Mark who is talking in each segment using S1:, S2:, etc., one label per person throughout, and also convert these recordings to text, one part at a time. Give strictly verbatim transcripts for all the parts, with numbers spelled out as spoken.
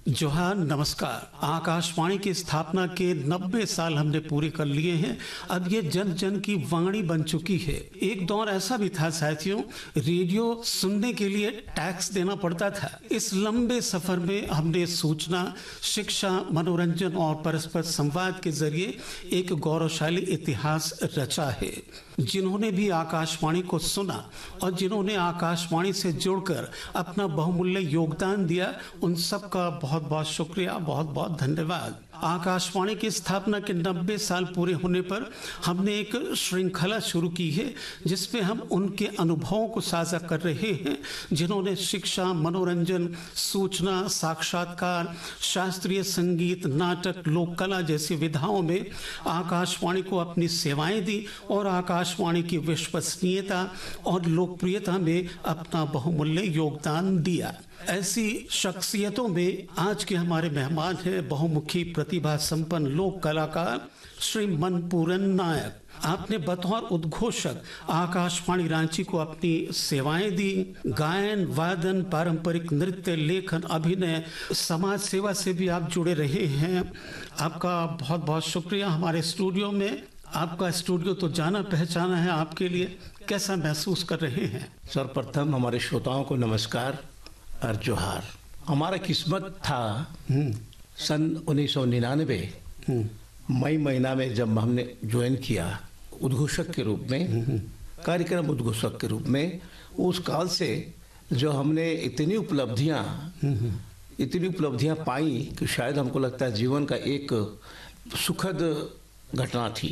S1: जोहार, नमस्कार। आकाशवाणी की स्थापना के नब्बे साल हमने पूरे कर लिए हैं। अब ये जन जन की वाणी बन चुकी है। एक दौर ऐसा भी था साथियों, रेडियो सुनने के लिए टैक्स देना पड़ता था। इस लंबे सफर में हमने सूचना, शिक्षा, मनोरंजन और परस्पर संवाद के जरिए एक गौरवशाली इतिहास रचा है। जिन्होंने भी आकाशवाणी को सुना और जिन्होंने आकाशवाणी से जुड़कर अपना बहुमूल्य योगदान दिया, उन सब का बहुत बहुत शुक्रिया, बहुत बहुत धन्यवाद। आकाशवाणी की स्थापना के नब्बे साल पूरे होने पर हमने एक श्रृंखला शुरू की है, जिसमें हम उनके अनुभवों को साझा कर रहे हैं, जिन्होंने शिक्षा, मनोरंजन, सूचना, साक्षात्कार, शास्त्रीय संगीत, नाटक, लोक कला जैसी विधाओं में आकाशवाणी को अपनी सेवाएं दी और आकाशवाणी की विश्वसनीयता और लोकप्रियता में अपना बहुमूल्य योगदान दिया। ऐसी शख्सियतों में आज के हमारे मेहमान हैं बहुमुखी प्रतिभा संपन्न लोक कलाकार श्री मनपूरन नायक। आपने बतौर उद्घोषक आकाशवाणी रांची को अपनी सेवाएं दी। गायन, वादन, पारंपरिक नृत्य, लेखन, अभिनय, समाज सेवा से भी आप जुड़े रहे हैं। आपका बहुत बहुत शुक्रिया हमारे स्टूडियो में। आपका स्टूडियो तो जाना पहचाना है, आपके लिए कैसा महसूस कर रहे हैं?
S2: सर्वप्रथम हमारे श्रोताओं को नमस्कार और जोहार। हमारा किस्मत था सन उन्नीस सौ निन्यानवे मई महीना में जब हमने ज्वाइन किया उद्घोषक के रूप में, कार्यक्रम उद्घोषक के रूप में। उस काल से जो हमने इतनी उपलब्धियां इतनी उपलब्धियां पाई कि शायद हमको लगता है जीवन का एक सुखद घटना थी।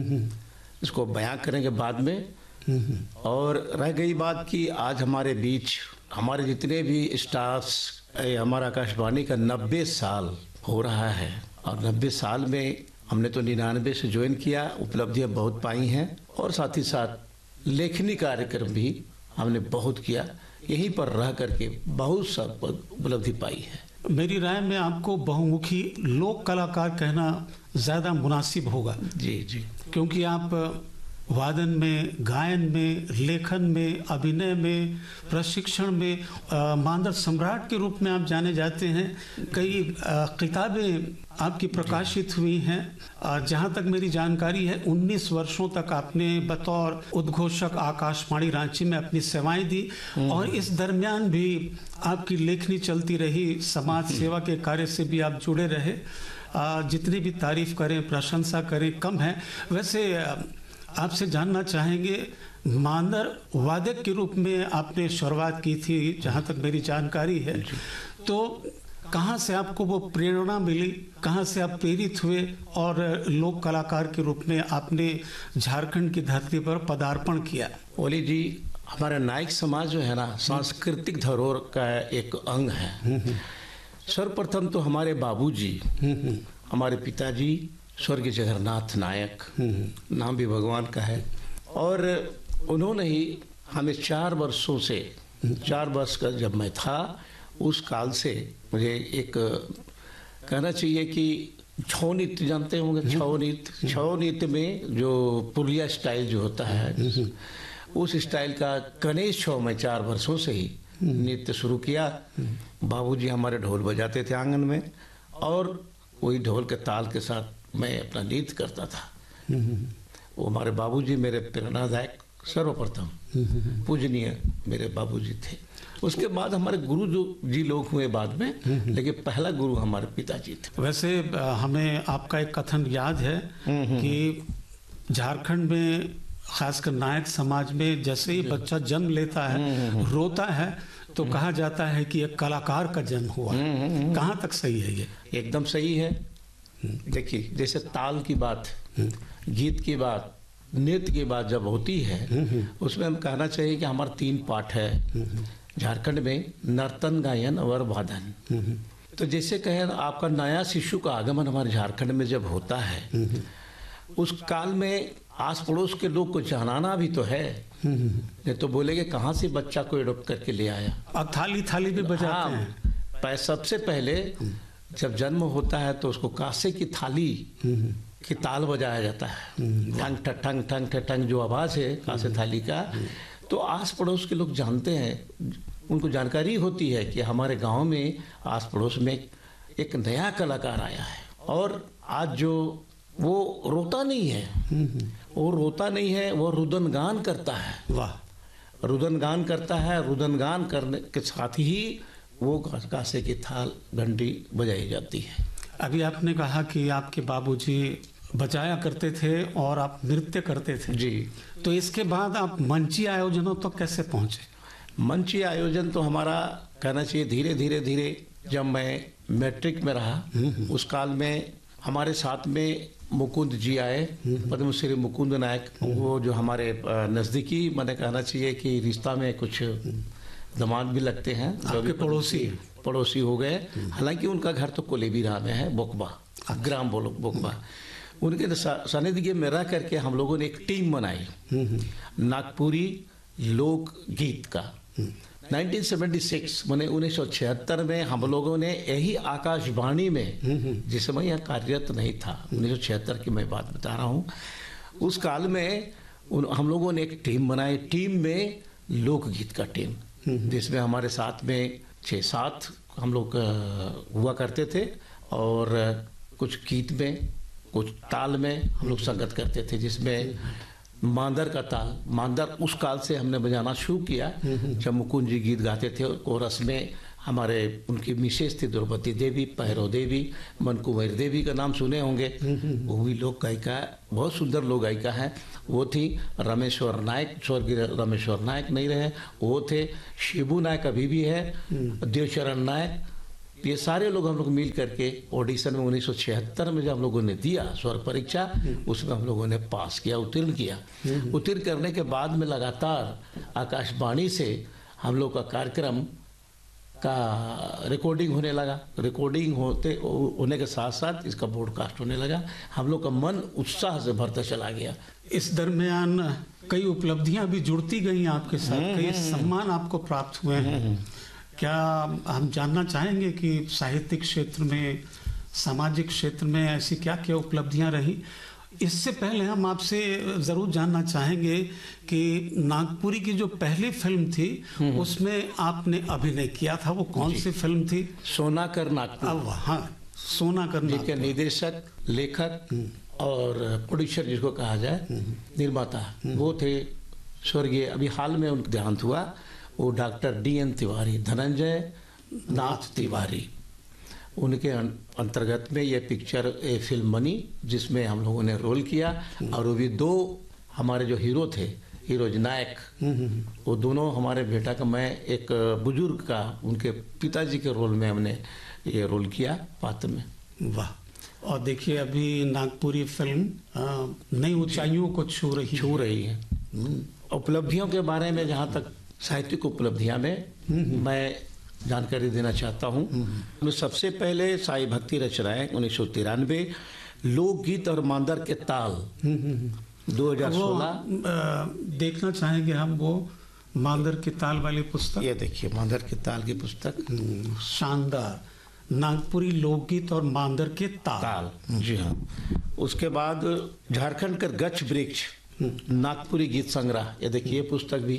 S2: इसको बयां करेंगे बाद में। और रह गई बात कि आज हमारे बीच हमारे जितने भी स्टाफ्स, हमारा आकाशवाणी का नब्बे साल हो रहा है और नब्बे साल में हमने तो निन्यानवे से ज्वाइन किया, उपलब्धियां बहुत पाई हैं और साथ ही साथ लेखनी कार्यक्रम भी हमने बहुत किया। यहीं पर रह करके बहुत सब उपलब्धि पाई है।
S1: मेरी राय में आपको बहुमुखी लोक कलाकार कहना ज्यादा मुनासिब होगा।
S2: जी जी,
S1: क्योंकि आप वादन में, गायन में, लेखन में, अभिनय में, प्रशिक्षण में मानद सम्राट के रूप में आप जाने जाते हैं। कई किताबें आपकी प्रकाशित हुई हैं। जहाँ तक मेरी जानकारी है, उन्नीस वर्षों तक आपने बतौर उद्घोषक आकाशवाणी रांची में अपनी सेवाएं दी और इस दरमियान भी आपकी लेखनी चलती रही। समाज सेवा के कार्य से भी आप जुड़े रहे। जितनी भी तारीफ करें, प्रशंसा करें कम है। वैसे आपसे जानना चाहेंगे, मांदर वादक के रूप में आपने शुरुआत की थी जहाँ तक मेरी जानकारी है, तो कहाँ से आपको वो प्रेरणा मिली, कहाँ से आप प्रेरित हुए और लोक कलाकार के रूप में आपने झारखंड की धरती पर पदार्पण किया?
S2: ओली जी, हमारा नायक समाज जो है ना, सांस्कृतिक धरोहर का एक अंग है। सर्वप्रथम तो हमारे बाबूजी, हमारे पिताजी स्वर्गीय जगन्नाथ नायक, नाम भी भगवान का है, और उन्होंने ही हमें चार वर्षों से, चार वर्ष का जब मैं था उस काल से मुझे एक कहना चाहिए कि छौ नृत्य जानते होंगे, छौ नृत्य छौ नृत्य में जो पुलिया स्टाइल जो होता है, उस स्टाइल का गणेश छौ में चार वर्षों से ही नृत्य शुरू किया। बाबूजी हमारे ढोल बजाते थे आंगन में और वही ढोल के ताल के साथ मैं अपना नृत्य करता था। वो हमारे बाबूजी मेरे प्रेरणादायक, सर्वप्रथम पूजनीय मेरे बाबूजी थे। उसके बाद हमारे गुरु जो जी लोग हुए बाद में, लेकिन पहला गुरु हमारे पिताजी थे।
S1: वैसे हमें आपका एक कथन याद है कि झारखंड में खासकर नायक समाज में जैसे ही बच्चा जन्म लेता है, रोता है, तो कहा जाता है कि एक कलाकार का जन्म हुआ। कहाँ तक सही है ये?
S2: एकदम सही है। देखिए, जैसे ताल की बात, गीत की बात, नृत्य की बात जब होती है, उसमें हम कहना चाहिए कि हमारे तीन पाठ है झारखंड में, नर्तन, गायन और वादन। तो जैसे कहें, आपका नया शिशु का आगमन हमारे झारखंड में जब होता है, उस काल में आस पड़ोस के लोग को जनाना भी तो है, नहीं तो बोलेंगे कहाँ से बच्चा को एडॉप्ट करके ले आया।
S1: और थाली थाली भी बजाते हैं।
S2: सबसे पहले जब जन्म होता है तो उसको कांसे की थाली की ताल बजाया जाता है, ठंग ठंग ठंग ठंग जो आवाज़ है कांसे थाली का। तो आस पड़ोस के लोग जानते हैं, उनको जानकारी होती है कि हमारे गांव में आस पड़ोस में एक नया कलाकार आया है और आज जो वो रोता नहीं है, वो रोता नहीं है, वो रुदन गान करता है।
S1: वाह,
S2: रुदन गान करता है। रुदन गान करने के साथ ही वो कासे की थाल घंटी बजाई जाती है।
S1: अभी आपने कहा कि आपके बाबूजी बजाया करते थे और आप नृत्य करते थे
S2: जी।
S1: तो इसके बाद आप मंची आयोजनों तक तो कैसे पहुंचे?
S2: मंची आयोजन तो हमारा कहना चाहिए धीरे धीरे धीरे जब मैं मैट्रिक में रहा उस काल में हमारे साथ में मुकुंद जी आए, पद्मश्री मुकुंद नायक, वो जो हमारे नज़दीकी मैंने कहना चाहिए कि रिश्ता में कुछ दामाद भी लगते हैं,
S1: आपके पड़ोसी
S2: पड़ोसी हो गए। हालांकि उनका घर तो कोलेबिरा में है, बोकबा ग्राम बोलो बोकबा। उनके सानिध्य में रह करके हम लोगों ने एक टीम बनाई नागपुरी लोक गीत का। उन्नीस सौ छिहत्तर मैंने उन्नीस सौ छिहत्तर में हम लोगों ने यही आकाशवाणी में, जिस समय यह कार्यरत नहीं था, उन्नीस सौ छिहत्तर की मैं बात बता रहा हूँ, उस काल में उन, हम लोगों ने एक टीम बनाई। टीम में लोकगीत का टीम, जिसमें हमारे साथ में छः सात हम लोग हुआ करते थे और कुछ गीत में कुछ ताल में हम लोग संगत करते थे, जिसमें मांदर का ताल, मांदर उस काल से हमने बजाना शुरू किया जब मुकुंद जी गीत गाते थे। कोरस में हमारे उनकी मिसेस थी द्रौपदी देवी, पैरो देवी, मनकुंवर देवी का नाम सुने होंगे, वो भी लोक गायिका, बहुत सुंदर लोक गायिका है। वो थी रामेश्वर नायक, स्वर्गीय रामेश्वर नायक नहीं रहे, वो थे। शिबू नायक अभी भी है, देवचरण नायक। ये सारे लोग हम लोग मिल करके ऑडिशन में उन्नीस सौ छिहत्तर में जब हम लोगों ने दिया स्वर परीक्षा, उसमें हम लोगों ने पास किया, उत्तीर्ण किया। उत्तीर्ण करने के बाद में लगातार आकाशवाणी से हम लोग का कार्यक्रम का रिकॉर्डिंग होने लगा। रिकॉर्डिंग होते होने के साथ साथ इसका ब्रॉडकास्ट होने लगा। हम लोग का मन उत्साह से भरता चला गया।
S1: इस दरमियान कई उपलब्धियां भी जुड़ती गई आपके साथ, कई सम्मान आपको प्राप्त हुए हैं। क्या हम जानना चाहेंगे कि साहित्यिक क्षेत्र में, सामाजिक क्षेत्र में ऐसी क्या क्या उपलब्धियां रही? इससे पहले हम आपसे जरूर जानना चाहेंगे कि नागपुरी की जो पहली फिल्म थी उसमें आपने अभिनय किया था, वो कौन सी फिल्म थी?
S2: सोना कर नागपुर।
S1: अब हाँ, सोना कर नागपुर
S2: के निर्देशक, लेखक और प्रोड्यूसर जिसको कहा जाए, निर्माता, वो थे स्वर्गीय, अभी हाल में उनका देहांत हुआ, वो doctor D N Tiwari, Dhananjay नाथ तिवारी। उनके अंतर्गत में ये पिक्चर ए फिल्म बनी जिसमें हम लोगों ने रोल किया। और वो भी दो हमारे जो हीरो थे, हीरोज नायक, वो दोनों हमारे बेटा का, मैं एक बुजुर्ग का, उनके पिताजी के रोल में हमने ये रोल किया पात्र में।
S1: वाह। और देखिए अभी नागपुरी फिल्म नई ऊंचाइयों को छू रही
S2: छू रही है। उपलब्धियों के बारे में, जहाँ तक साहित्यिक उपलब्धियां में मैं जानकारी देना चाहता हूँ। सबसे पहले साई भक्ति रचनाएं उन्नीस सौ तिरानवे, लोकगीत और मांदर के ताल दो हज़ार सोलह।
S1: देखना चाहेंगे हम वो मांदर के ताल वाली पुस्तक।
S2: ये देखिए मांदर के ताल की पुस्तक,
S1: शानदार, नागपुरी लोकगीत और मांदर के ताल,
S2: ताल। जी हाँ। उसके बाद झारखंड का गच्छ वृक्ष, नागपुरी गीत संग्रह, ये देखिए पुस्तक भी।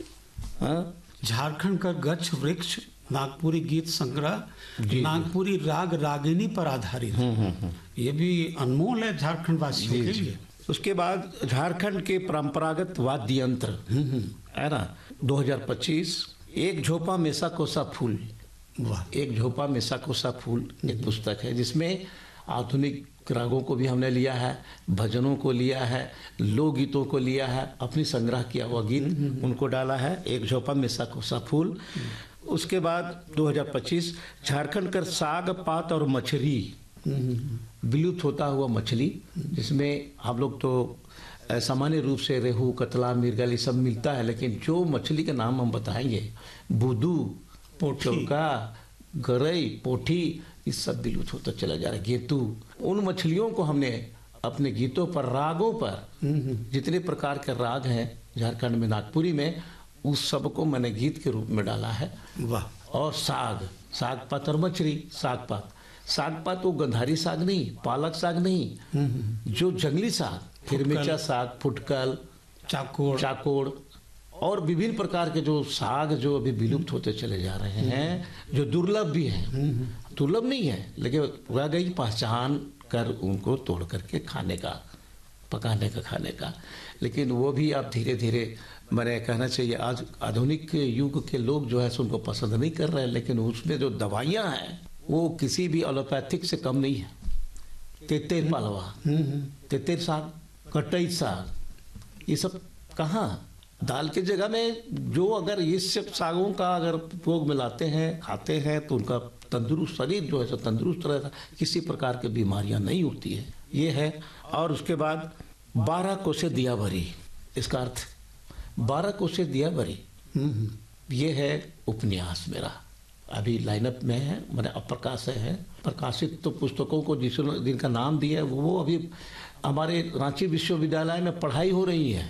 S1: झारखंड का गच्छ वृक्ष नागपुरी गीत संग्रह, नागपुरी राग रागिनी पर आधारित, ये भी अनमोल है झारखंड वासियों के लिए।
S2: उसके बाद झारखंड के परंपरागत वाद्य यंत्र है ना, दो हज़ार पच्चीस, एक झोपा मेसा कोसा फूल।
S1: वाह।
S2: एक झोपा मेसा कोसा फूल एक पुस्तक है जिसमें आधुनिक रागों को भी हमने लिया है, भजनों को लिया है, लोकगीतों को लिया है, अपनी संग्रह किया हुआ गीत उनको डाला है। एक झोपा मेसा कोसा फूल। उसके बाद दो हज़ार पच्चीस, झारखंड का साग पात और मछली, विलुप्त होता हुआ मछली, जिसमें हम लोग तो सामान्य रूप से रेहू, कतला, मिर्गल ये सब मिलता है, लेकिन जो मछली का नाम हम बताएंगे, बुदू, चौका, गरई, पोठी, इस सब विलुप्त होता चला जा रहा है। गेतू, उन मछलियों को हमने अपने गीतों पर, रागों पर, जितने प्रकार के राग हैं झारखंड में, नागपुरी में, उस सब को मैंने गीत के रूप में डाला है।
S1: वाह।
S2: और साग, साग पात और मछली, साग पात, साग पात वो गंधारी साग नहीं, पालक साग नहीं, जो जंगली साग, फिरमिचा साग, फुटकल,
S1: चाकोड़
S2: चाकोड़ और विभिन्न प्रकार के जो साग जो अभी विलुप्त होते चले जा रहे हैं, जो दुर्लभ भी हैं, दुर्लभ नहीं है लेकिन रह गई पहचान कर उनको तोड़ करके खाने का, पकाने का, खाने का। लेकिन वो भी अब धीरे धीरे मैंने कहना चाहिए आज आधुनिक युग के लोग जो है उनको पसंद नहीं कर रहे हैं, लेकिन उसमें जो दवाइयाँ हैं वो किसी भी एलोपैथिक से कम नहीं है। तेतेर पालवा, तेतेर साग, कटई साग, ये सब कहाँ दाल की जगह में जो अगर ये सब सागों का अगर उपयोग में लाते हैं, खाते हैं तो उनका तंदुरुस्त शरीर जो है सो तंदुरुस्त रहता, किसी प्रकार की बीमारियां नहीं होती है, ये है। और उसके बाद बारह कोसे दिया भरी, इसका अर्थ बारह कोसे दिया भरी, ये है उपन्यास मेरा, अभी लाइनअप में है, मैंने अप्रकाश है प्रकाशित तो पुस्तकों को जिस जिनका नाम दिया है वो अभी हमारे रांची विश्वविद्यालय में पढ़ाई हो रही है।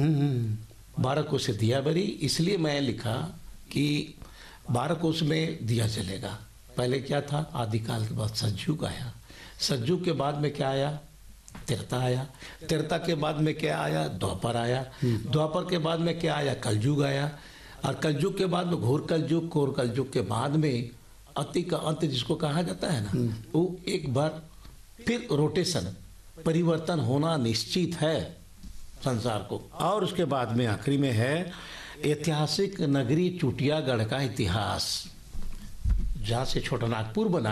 S2: बारह कोस दिया भरी इसलिए मैं लिखा कि बारह कोस में दिया जलेगा। पहले क्या था, आदिकाल के बाद सतयुग आया, सतयुग के बाद में क्या आया, त्रेता आया, त्रेता के बाद में क्या आया, द्वापर आया, द्वापर के बाद में क्या आया, कलयुग आया, और कलयुग के बाद में घोर कलयुग, घोर कलयुग के बाद में अति का अंत जिसको कहा जाता है ना, वो एक बार फिर रोटेशन, परिवर्तन होना निश्चित है संसार को। और उसके बाद में आखिरी में है ऐतिहासिक नगरी चुटियागढ़ का इतिहास, जहाँ से छोटा नागपुर बना,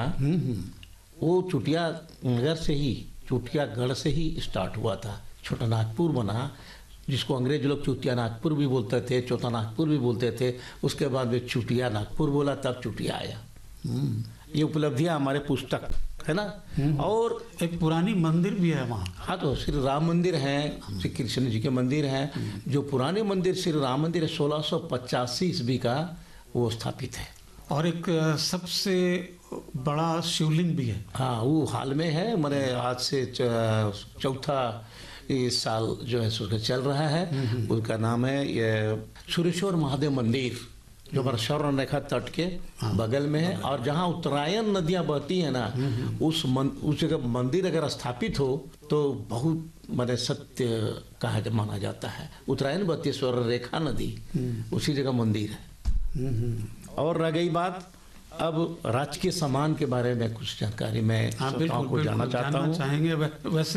S2: वो चुटिया नगर से ही, चुटियागढ़ से ही स्टार्ट हुआ था, छोटा नागपुर बना, जिसको अंग्रेज लोग चुटिया नागपुर भी बोलते थे, चौथा नागपुर भी बोलते थे। उसके बाद में चुटिया नागपुर बोला, तब चुटिया आया। ये उपलब्धियां हमारे पुस्तक है ना। और
S1: एक पुरानी मंदिर भी है वहाँ।
S2: हाँ, तो श्री राम मंदिर है, श्री कृष्ण जी के मंदिर हैं, जो पुराने मंदिर श्री राम मंदिर है, सोलह सौ पचासी ईस्वी का वो स्थापित है।
S1: और एक सबसे बड़ा शिवलिंग भी है।
S2: हाँ, वो हाल में है, मैंने आज से चौथा इस साल जो है उसका चल रहा है। उसका नाम है ये सुरेश्वर महादेव मंदिर, जो हमारा शौर्य रेखा तट के बगल में है। और जहाँ उत्तरायण नदियाँ बहती है ना, उस मन, उस जगह मंदिर अगर स्थापित हो तो बहुत मैंने सत्य कहा माना जाता है। उत्तरायण बहती है शौर्य रेखा नदी, उसी जगह मंदिर है। और रह गई बात अब राजकीय सम्मान के बारे में कुछ जानकारी मैं श्रोताओं को जानना चाहता हूँ।
S1: चाहेंगे वैसे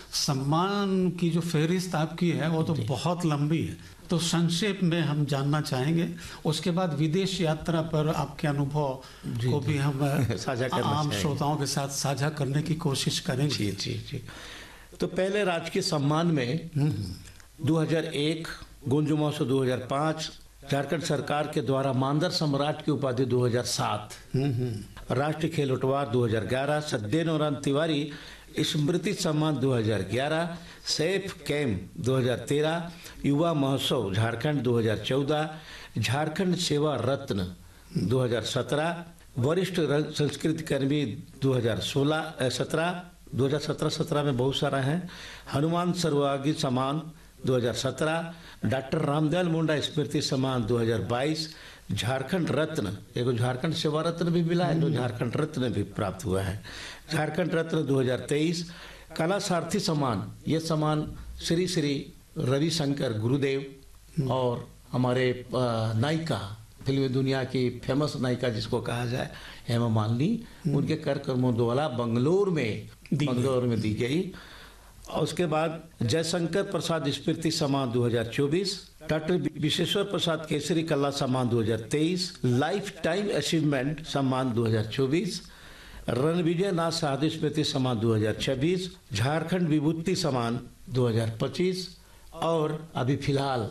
S1: सम्मान की जो फहरिस्त आपकी है वो तो बहुत लंबी है, तो संक्षेप में हम जानना चाहेंगे। उसके बाद विदेश यात्रा पर आपके अनुभव को भी हम
S2: साझा करना
S1: आम श्रोताओं के साथ साझा करने की कोशिश करेंगे।
S2: जी जी जी। तो पहले राजकीय सम्मान में दो हज़ार एक गुंजू महोत्सव, दो हज़ार पाँच झारखंड सरकार के द्वारा मानदर सम्राट की उपाधि दो हज़ार सात, राष्ट्रीय खेल अटवार दो हज़ार ग्यारह, सत्येंद्र तिवारी स्मृति सम्मान दो हज़ार ग्यारह, सैफ कैम्प दो हज़ार तेरह, युवा महोत्सव झारखंड दो हज़ार चौदह, झारखंड सेवा रत्न दो हज़ार सत्रह, वरिष्ठ संस्कृति कर्मी दो हज़ार सोलह सत्रह दो हज़ार सत्रह सत्रह में बहुत सारा है, हनुमान सर्वभागी सम्मान दो हज़ार सत्रह, डॉक्टर रामदयाल मुंडा स्मृति सम्मान दो हज़ार बाईस, झारखंड रत्न, एक झारखंड सेवा रत्न भी मिला है, जो झारखंड रत्न भी प्राप्त हुआ है, झारखंड रत्न दो हज़ार तेईस, कला सारथी सम्मान, ये सम्मान श्री श्री रविशंकर गुरुदेव और हमारे नायिका, फिल्म दुनिया की फेमस नायिका जिसको कहा जाए हेमा मालिनी, उनके कर कर्मों द्वारा बंगलोर में बंगलोर में दी गई। और उसके बाद जयशंकर प्रसाद स्मृति सम्मान दो हज़ार चौबीस, डॉक्टर विश्वेश्वर प्रसाद केसरी कला सम्मान दो हज़ार तेईस, लाइफ टाइम अचीवमेंट सम्मान दो हज़ार चौबीस, रणविजय नाथ साधु स्मृति सम्मान दो हज़ार छब्बीस, झारखंड विभूति सम्मान दो हज़ार पच्चीस और अभी फिलहाल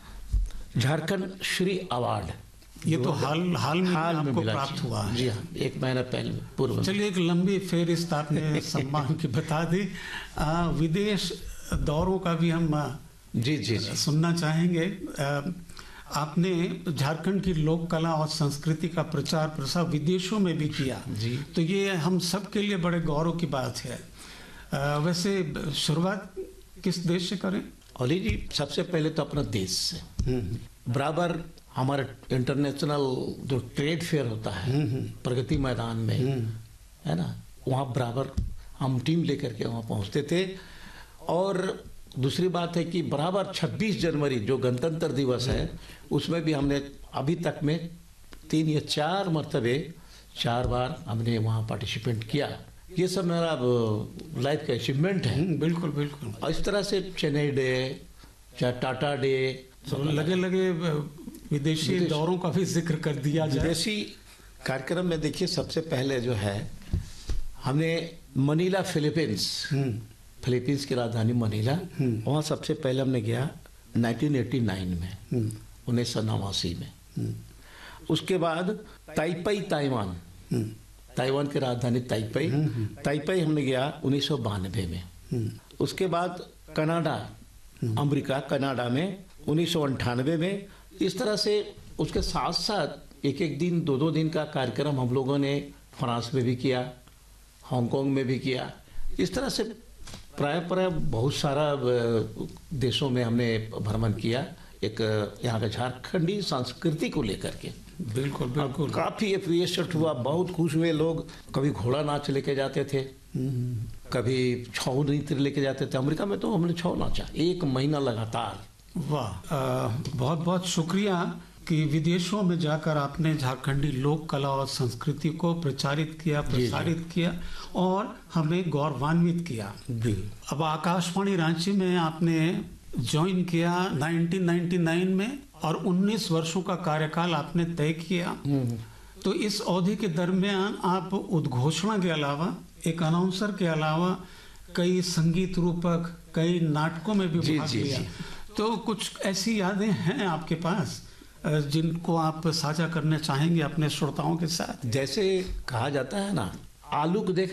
S2: झारखंड श्री अवार्ड,
S1: ये तो हाल हाल में
S2: हाल में
S1: आपको प्राप्त हुआ है।
S2: जी हाँ, एक महीना पहले पूर्व।
S1: चलिए, एक लंबी फेरिस्त आपने सम्मान की बता दी। आ, विदेश दौरों का भी हम
S2: जी जी जी
S1: सुनना चाहेंगे। आ, आपने झारखंड की लोक कला और संस्कृति का प्रचार प्रसार विदेशों में भी किया
S2: जी,
S1: तो ये हम सब के लिए बड़े गौरव की बात है। आ, वैसे शुरुआत किस देश से करें?
S2: ओली जी, सबसे पहले तो अपना देश से। बराबर हमारा इंटरनेशनल जो ट्रेड फेयर होता है प्रगति मैदान में, है ना, वहाँ बराबर हम टीम लेकर के वहाँ पहुँचते थे और दूसरी बात है कि बराबर छब्बीस जनवरी जो गणतंत्र दिवस है उसमें भी हमने अभी तक में तीन या चार मरतबे चार बार हमने वहाँ पार्टिसिपेट किया। ये सब मेरा लाइफ का अचीवमेंट है।
S1: बिल्कुल बिल्कुल।
S2: और इस तरह से चेन्नई डे, चाहे टाटा डे,
S1: तो लगे लगे विदेशी
S2: विदेश,
S1: दौरों का भी जिक्र कर दिया जाए।
S2: विदेशी कार्यक्रम में देखिए सबसे पहले जो है हमने मनीला फिलीपींस, फिलीपींस की राजधानी मनीला, वहाँ सबसे पहले हमने गया नाइनटीन एटी नाइन में, उन्नीस सौ नवासी में। उसके बाद ताइपई ताइवान, ताइवान की राजधानी ताइपई, ताइपई हमने गया उन्नीस सौ बानवे में। उसके बाद कनाडा, अमेरिका कनाडा में उन्नीस सौ अंठानवे में। इस तरह से उसके साथ साथ एक एक दिन दो दो दिन का कार्यक्रम हम लोगों ने फ्रांस में भी किया, हांगकांग में भी किया। इस तरह से प्राय प्राय बहुत सारा देशों में हमने भ्रमण किया, एक यहाँ का झारखंडी संस्कृति को लेकर के।
S1: बिल्कुल बिल्कुल।
S2: काफी अप्रिशिएट हुआ, बहुत खुश हुए लोग। कभी घोड़ा नाच लेके जाते थे, कभी छऊ नृत्य लेके जाते थे। अमेरिका में तो हमने छऊ नाचा एक महीना लगातार।
S1: वाह, बहुत बहुत शुक्रिया कि विदेशों में जाकर आपने झारखंडी लोक कला और संस्कृति को प्रचारित किया, प्रसारित किया और हमें गौरवान्वित किया।
S2: जी।
S1: अब आकाशवाणी रांची में आपने ज्वाइन किया नाइनटीन नाइंटी नाइन में और उन्नीस वर्षों का कार्यकाल आपने तय किया। तो इस अवधि के दरमियान आप उद्घोषणा के अलावा, एक अनाउंसर के अलावा कई संगीत रूपक, कई नाटकों में भी भाग लिया। तो कुछ ऐसी यादें हैं आपके पास जिनको आप साझा करना चाहेंगे अपने श्रोताओं के साथ?
S2: जैसे कहा जाता है ना, आलू को देख